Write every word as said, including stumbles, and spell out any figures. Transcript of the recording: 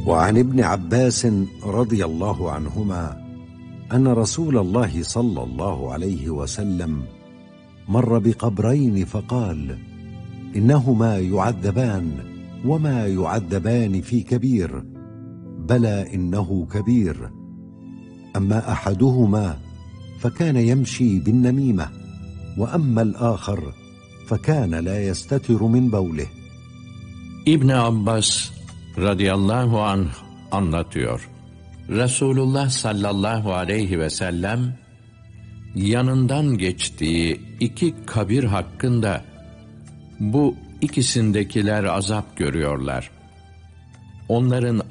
وعن ابن عباس رضي الله عنهما أن رسول الله صلى الله عليه وسلم مر بقبرين فقال: إنهما يعذبان وما يعذبان في كبير، بلى إنه كبير. أما أحدهما فكان يمشي بالنميمة، وأما الآخر فكان لا يستتر من بوله. İbn Abbas radıyallahu anh anlatıyor. Resulullah sallallahu aleyhi ve sellem yanından geçtiği iki kabir hakkında bu ikisindekiler azap görüyorlar. Onların